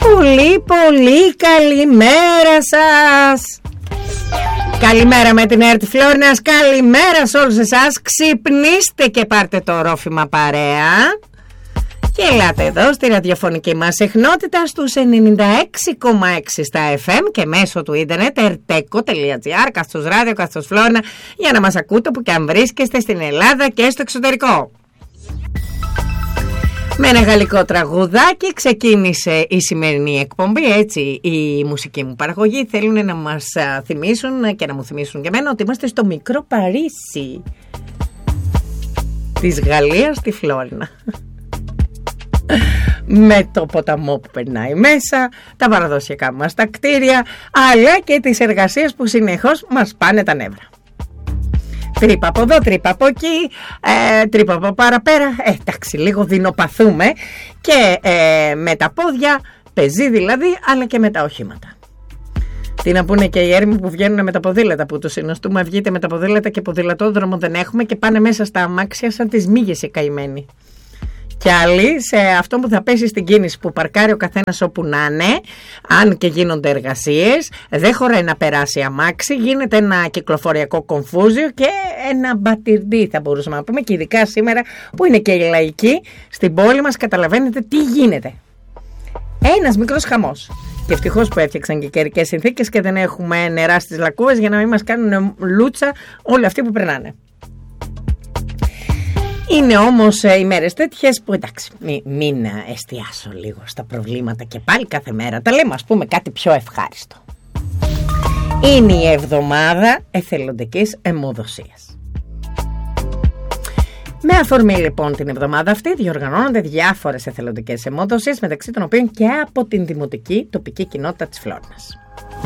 Πολύ καλημέρα σας. Καλημέρα με την ΕΡΤ Φλόρινας. Καλημέρα σε όλους εσάς. Ξυπνήστε και πάρτε το ορόφημα παρέα και ελάτε εδώ στη ραδιοφωνική μας συχνότητα στους 96,6 στα FM και μέσω του ίντερνετ erteco.gr, καθώς ράδιο, καθώς Φλόρινα, για να μας ακούτε που και αν βρίσκεστε στην Ελλάδα και στο εξωτερικό. Με ένα γαλλικό τραγουδάκι ξεκίνησε η σημερινή εκπομπή. Έτσι, η μουσική μου παραγωγή θέλουν να μας θυμίσουν και να μου θυμίσουν και εμένα ότι είμαστε στο μικρό Παρίσι της Γαλλίας, στη Φλόρινα. Με το ποταμό που περνάει μέσα, τα παραδοσιακά μας τα κτίρια, αλλά και τις εργασίες που συνεχώς μας πάνε τα νεύρα. Τρύπα από εδώ, τρύπα από εκεί, τρύπα από παραπέρα. Εντάξει, λίγο δεινοπαθούμε και με τα πόδια, πεζί δηλαδή, αλλά και με τα οχήματα. Τι να πούνε και οι έρμοι που βγαίνουν με τα ποδήλατα, που το συνοστούμε, βγείτε με τα ποδήλατα και ποδηλατόδρομο δεν έχουμε και πάνε μέσα στα αμάξια σαν τις μύγες οι καημένοι. Και άλλοι σε αυτό που θα πέσει στην κίνηση που παρκάρει ο καθένας όπου να είναι, αν και γίνονται εργασίες, δεν χωράει να περάσει αμάξι, γίνεται ένα κυκλοφοριακό κομφούζιο και ένα μπατιρντί θα μπορούσαμε να πούμε, και ειδικά σήμερα που είναι και η λαϊκή στην πόλη μας, καταλαβαίνετε τι γίνεται. Ένας μικρός χαμός. Και ευτυχώς που έφτιαξαν και καιρικές συνθήκες και δεν έχουμε νερά στις λακκούες για να μην μας κάνουν λούτσα όλοι αυτοί που περνάνε. Είναι όμως οι μέρες τέτοιες που εντάξει, μην εστιάσω λίγο στα προβλήματα και πάλι κάθε μέρα τα λέμε, ας πούμε κάτι πιο ευχάριστο. Είναι η εβδομάδα εθελοντικής αιμοδοσίας. Με αφορμή λοιπόν την εβδομάδα αυτή διοργανώνονται διάφορες εθελοντικές αιμοδοσίες, μεταξύ των οποίων και από την δημοτική τοπική κοινότητα της Φλόρινας.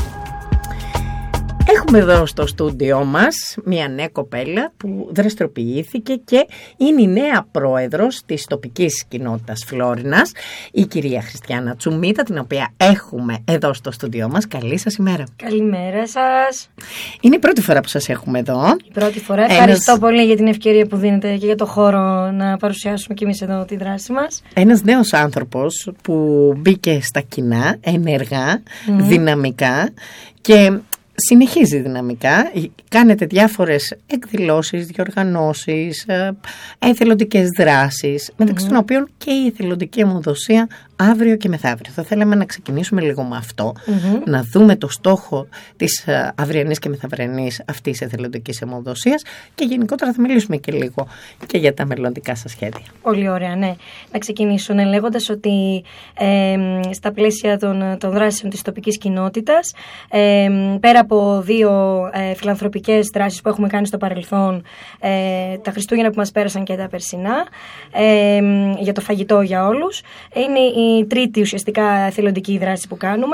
Έχουμε εδώ στο στούντιό μας μια νέα κοπέλα που δραστηριοποιήθηκε και είναι η νέα πρόεδρος της τοπικής κοινότητας Φλόρινας, η κυρία Χριστιανά Τσουμίτα, την οποία έχουμε εδώ στο στούντιό μας. Καλή σας ημέρα. Καλημέρα σας. Είναι η πρώτη φορά που σας έχουμε εδώ. Η πρώτη φορά. Ευχαριστώ πολύ για την ευκαιρία που δίνετε και για το χώρο να παρουσιάσουμε κι εμείς εδώ τη δράση μας. Ένας νέος άνθρωπος που μπήκε στα κοινά ενεργά, δυναμικά και συνεχίζει δυναμικά. Κάνετε διάφορες εκδηλώσεις, διοργανώσεις, εθελοντικές δράσεις, μεταξύ των οποίων και η εθελοντική αιμοδοσία αύριο και μεθαύριο. Θα θέλαμε να ξεκινήσουμε λίγο με αυτό, να δούμε το στόχο της αυριανής και μεθαυριανής αυτής της εθελοντικής αιμοδοσίας και γενικότερα θα μιλήσουμε και λίγο και για τα μελλοντικά σας σχέδια. Πολύ ωραία, ναι. Να ξεκινήσω λέγοντας ότι στα πλαίσια των δράσεων της τοπικής κοινότητας, πέρα από δύο φιλανθρωπικές δράσεις που έχουμε κάνει στο παρελθόν, τα Χριστούγεννα που μας πέρασαν και τα περσινά, για το φαγητό για όλους, είναι η τρίτη ουσιαστικά εθελοντική δράση που κάνουμε,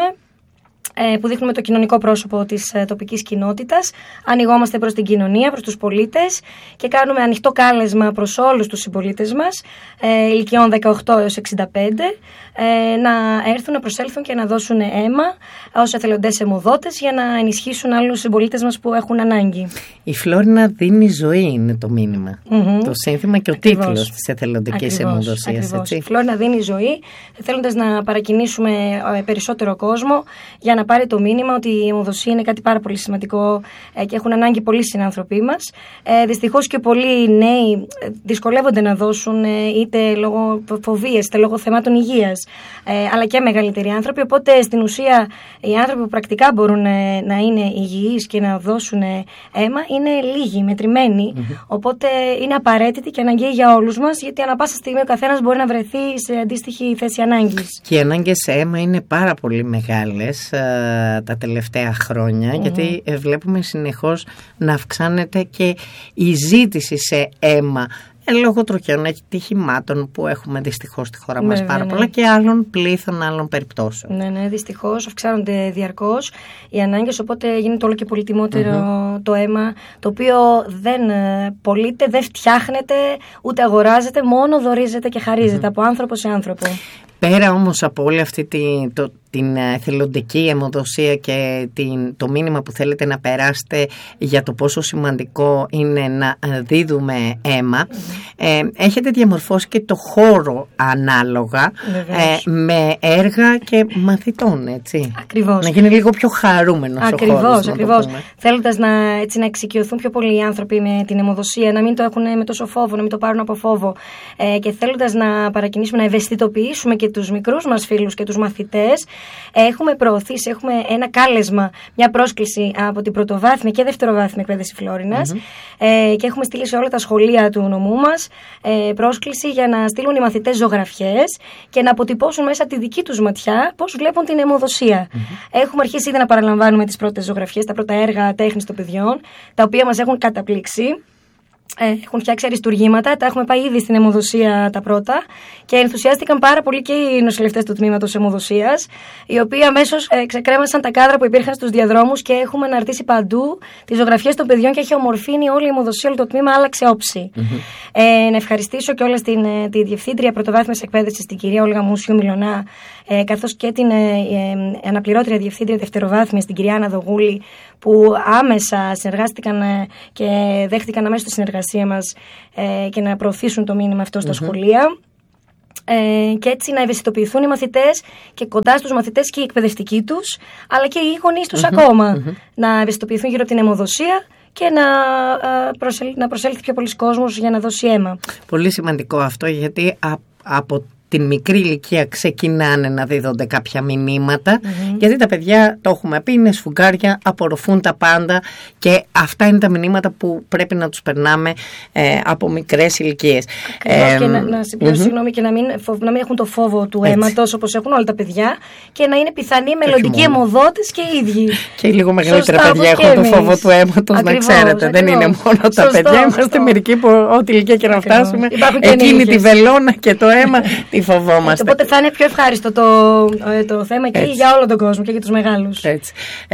που δείχνουμε το κοινωνικό πρόσωπο της τοπικής κοινότητας. Ανοιγόμαστε προς την κοινωνία, προς τους πολίτες και κάνουμε ανοιχτό κάλεσμα προς όλους τους συμπολίτες μας, ηλικιών 18 έως 65, να έρθουν, να προσέλθουν και να δώσουν αίμα ως εθελοντές αιμοδότες για να ενισχύσουν άλλους συμπολίτες μας που έχουν ανάγκη. Η Φλόρινα δίνει ζωή είναι το μήνυμα, το σύνθημα και ο τίτλος της εθελοντικής αιμοδοσίας. Η Φλόρινα δίνει ζωή, θέλοντας να παρακινήσουμε περισσότερο κόσμο για να πάρει το μήνυμα ότι η αιμοδοσία είναι κάτι πάρα πολύ σημαντικό και έχουν ανάγκη πολλοί συνάνθρωποι μας. Δυστυχώς και πολλοί νέοι δυσκολεύονται να δώσουν, είτε λόγω φοβίας, είτε λόγω θεμάτων υγείας, αλλά και μεγαλύτεροι άνθρωποι. Οπότε στην ουσία οι άνθρωποι που πρακτικά μπορούν να είναι υγιείς και να δώσουν αίμα είναι λίγοι, μετρημένοι. Οπότε είναι απαραίτητη και αναγκαία για όλους μας, γιατί ανά πάσα στιγμή ο καθένας μπορεί να βρεθεί σε αντίστοιχη θέση ανάγκης. Και οι ανάγκες σε αίμα είναι πάρα πολύ μεγάλες τα τελευταία χρόνια, γιατί βλέπουμε συνεχώς να αυξάνεται και η ζήτηση σε αίμα λόγω τροχιών ατυχημάτων που έχουμε δυστυχώς στη χώρα μας πάρα πολλά και άλλων πλήθων άλλων περιπτώσεων. Ναι, δυστυχώς αυξάνονται διαρκώς οι ανάγκες, οπότε γίνεται όλο και πολυτιμότερο το αίμα, το οποίο δεν πωλείται, δεν φτιάχνεται, ούτε αγοράζεται, μόνο δωρίζεται και χαρίζεται από άνθρωπο σε άνθρωπο. Πέρα όμως από όλη αυτή την εθελοντική αιμοδοσία και το μήνυμα που θέλετε να περάσετε για το πόσο σημαντικό είναι να δίδουμε αίμα, έχετε διαμορφώσει και το χώρο ανάλογα με έργα και μαθητών, έτσι. Ακριβώς. Να γίνει λίγο πιο χαρούμενος ο χώρος. Ακριβώς. Θέλοντας να εξοικειωθούν πιο πολλοί οι άνθρωποι με την αιμοδοσία, να μην το έχουν με τόσο φόβο, να μην το πάρουν από φόβο, και θέλοντας να παρακινήσουμε, να ευαισθητοποιήσουμε και τους μικρούς μας φίλους και τους μαθητές, έχουμε προωθήσει, έχουμε ένα κάλεσμα, μια πρόσκληση από την πρωτοβάθμια και δευτεροβάθμια εκπαίδευση Φλόρινας, και έχουμε στείλει σε όλα τα σχολεία του νομού μας πρόσκληση για να στείλουν οι μαθητές ζωγραφιές και να αποτυπώσουν μέσα από τη δική τους ματιά πώς βλέπουν την αιμοδοσία. Έχουμε αρχίσει ήδη να παραλαμβάνουμε τις πρώτες ζωγραφιές, τα πρώτα έργα τέχνης των παιδιών, τα οποία μας έχουν καταπλήξει. Έχουν φτιάξει αριστουργήματα, τα έχουμε πάει ήδη στην αιμοδοσία τα πρώτα και ενθουσιάστηκαν πάρα πολύ και οι νοσηλευτές του τμήματος αιμοδοσίας, οι οποίοι αμέσως ξεκρέμασαν τα κάδρα που υπήρχαν στους διαδρόμους και έχουμε αναρτήσει παντού τις ζωγραφιές των παιδιών και έχει ομορφύνει όλη η αιμοδοσία, όλο το τμήμα άλλαξε όψη. Να ευχαριστήσω και όλα τη Διευθύντρια Πρωτοβάθμιας Εκπαίδευσης, την κυρία Όλγα Μούσιου Μιλωνά, καθώς και την αναπληρώτρια Διευθύντρια Δευτεροβάθμιας, την κυρία Άννα Δογούλη, που άμεσα συνεργάστηκαν και δέχτηκαν αμέσως τη συνεργασία μας και να προωθήσουν το μήνυμα αυτό στα σχολεία. Και έτσι να ευαισθητοποιηθούν οι μαθητές και κοντά στους μαθητές και οι εκπαιδευτικοί τους, αλλά και οι γονείς τους ακόμα, να ευαισθητοποιηθούν γύρω από την αιμοδοσία και να προσέλθει πιο πολλοί κόσμος για να δώσει αίμα. Πολύ σημαντικό αυτό, γιατί από την μικρή ηλικία ξεκινάνε να δίδονται κάποια μηνύματα, γιατί τα παιδιά, το έχουμε πει, είναι σφουγγάρια, απορροφούν τα πάντα και αυτά είναι τα μηνύματα που πρέπει να τους περνάμε από μικρές ηλικίες. Και να συμπληρώσω, συγγνώμη, και να μην έχουν το φόβο του αίματος όπως έχουν όλα τα παιδιά και να είναι πιθανοί μελωδικοί αιμοδότες και οι ίδιοι. Και οι λίγο μεγαλύτερα παιδιά έχουν το φόβο του αίματος, να ξέρετε. Δεν είναι μόνο τα παιδιά, είμαστε μερικοί που ό,τι ηλικία και να φτάσουμε, εκείνη τη βελόνα και το αίμα τη φοβόμαστε. Οπότε θα είναι πιο ευχάριστο το θέμα και για όλο τον κόσμο και για τους μεγάλους. Έτσι.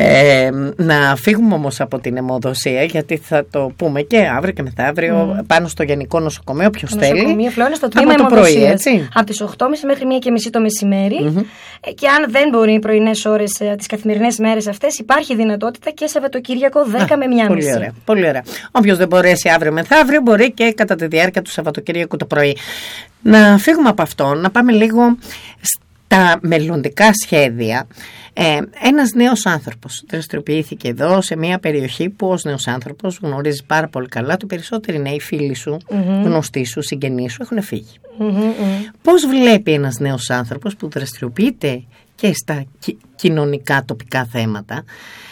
Να φύγουμε όμως από την αιμοδοσία, γιατί θα το πούμε και αύριο και μεθαύριο πάνω στο Γενικό Νοσοκομείο. Ποιος θέλει. Νοσοκομείο Φλόρινας, στο τμήμα αιμοδοσίας. Από τις 8.30 μέχρι 1.30 το μεσημέρι. Και αν δεν μπορεί οι πρωινές ώρες τις καθημερινές μέρες αυτές, υπάρχει δυνατότητα και Σαββατοκύριακο 10 με 1.30. Πολύ ωραία. Πολύ ωραία. Όποιος δεν μπορέσει αύριο μεθαύριο, μπορεί και κατά τη διάρκεια του Σαββατοκύριακου το πρωί. Να φύγουμε από αυτό, να πάμε λίγο στα μελλοντικά σχέδια. Ένας νέος άνθρωπος δραστηριοποιήθηκε εδώ σε μια περιοχή που ως νέος άνθρωπος γνωρίζεις πάρα πολύ καλά ότι περισσότεροι νέοι φίλοι σου, γνωστοί σου, συγγενείς σου έχουν φύγει. Πώς βλέπει ένας νέος άνθρωπος που δραστηριοποιείται και στα κοινωνικά τοπικά θέματα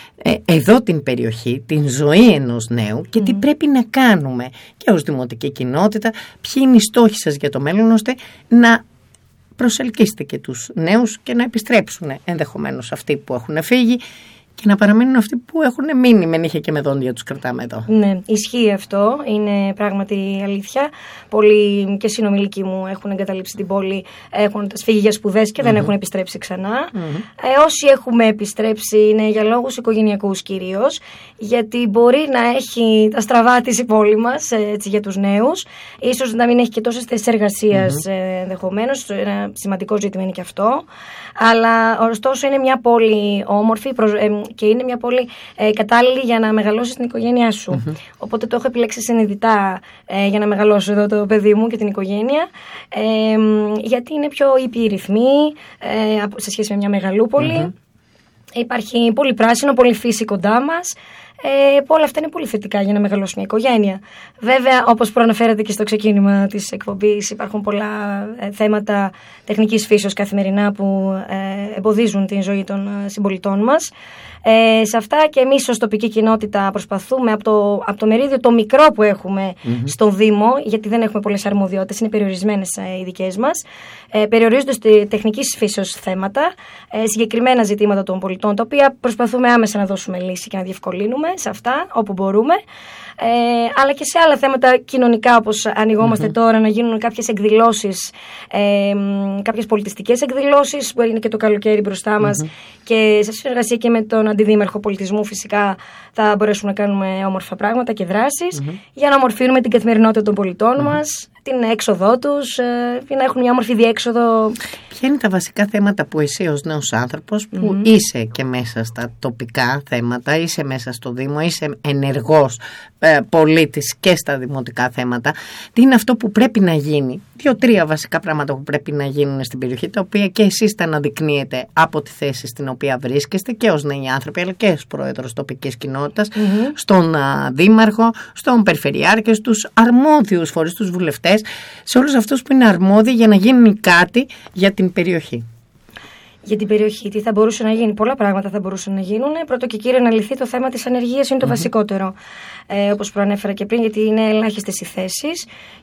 εδώ την περιοχή, την ζωή ενός νέου και τι πρέπει να κάνουμε και ως δημοτική κοινότητα, ποιοι είναι οι στόχοι σας για το μέλλον, ώστε να προσελκύσετε και τους νέους και να επιστρέψουν ενδεχομένως αυτοί που έχουν φύγει και να παραμείνουν αυτοί που έχουν μείνει με νύχια και με δόντια, τους κρατάμε εδώ. Ναι, ισχύει αυτό, είναι πράγματι αλήθεια. Πολλοί και συνομιλικοί μου έχουν εγκαταλείψει την πόλη, έχουν φύγει για σπουδές και δεν έχουν επιστρέψει ξανά. Όσοι έχουμε επιστρέψει είναι για λόγους οικογενειακούς κυρίως, γιατί μπορεί να έχει τα στραβά της η πόλη μας, έτσι, για τους νέους, ίσως να μην έχει και τόσες θέσεις εργασίας ενδεχομένως, ένα σημαντικό ζήτημα είναι και αυτό, αλλά ωστόσο είναι μια πόλη όμορφη και είναι μια πόλη κατάλληλη για να μεγαλώσεις την οικογένειά σου. Οπότε το έχω επιλέξει συνειδητά για να μεγαλώσω εδώ το παιδί μου και την οικογένεια, γιατί είναι πιο ήπιοι ρυθμοί σε σχέση με μια μεγαλούπολη. Υπάρχει πολύ πράσινο, πολύ φύση κοντά μας. Όλα αυτά είναι πολύ θετικά για να μεγαλώσει μια οικογένεια. Βέβαια, όπως προαναφέρατε και στο ξεκίνημα της εκπομπής, υπάρχουν πολλά θέματα τεχνικής φύσεως καθημερινά που εμποδίζουν την ζωή των συμπολιτών μας. Σε αυτά και εμείς ως τοπική κοινότητα προσπαθούμε από το μερίδιο το μικρό που έχουμε στον Δήμο, γιατί δεν έχουμε πολλές αρμοδιότητες, είναι περιορισμένες οι δικές μας, περιορίζονται στη τεχνικής φύσεως θέματα, συγκεκριμένα ζητήματα των πολιτών, τα οποία προσπαθούμε άμεσα να δώσουμε λύση και να διευκολύνουμε σε αυτά όπου μπορούμε. Αλλά και σε άλλα θέματα κοινωνικά, όπως ανοιγόμαστε τώρα να γίνουν κάποιες εκδηλώσεις, κάποιες πολιτιστικές εκδηλώσεις που είναι και το καλοκαίρι μπροστά μας, και σε συνεργασία και με τον Αντιδήμαρχο Πολιτισμού φυσικά θα μπορέσουμε να κάνουμε όμορφα πράγματα και δράσεις για να ομορφύνουμε την καθημερινότητα των πολιτών μας, την έξοδό τους, για να έχουν μια όμορφη διέξοδο. Ποια είναι τα βασικά θέματα που εσύ ως νέος άνθρωπος που είσαι και μέσα στα τοπικά θέματα, είσαι μέσα στο Δήμο, είσαι ενεργός πολίτης και στα δημοτικά θέματα, τι είναι αυτό που πρέπει να γίνει? 2-3 βασικά πράγματα που πρέπει να γίνουν στην περιοχή, τα οποία και εσείς τα αναδεικνύετε από τη θέση στην οποία βρίσκεστε και ως νέοι άνθρωποι, αλλά και ως πρόεδρος τοπικής κοινότητας, στον δήμαρχο, στον περιφερειάρχη, στους αρμόδιους φορείς, τους βουλευτές, σε όλους αυτούς που είναι αρμόδιοι για να γίνει κάτι για την περιοχή. Για την περιοχή, τι θα μπορούσε να γίνει? Πολλά πράγματα θα μπορούσαν να γίνουν. Πρώτο και κύριο, να λυθεί το θέμα της ανεργίας, είναι το βασικότερο. Όπως προανέφερα και πριν, γιατί είναι ελάχιστες οι θέσεις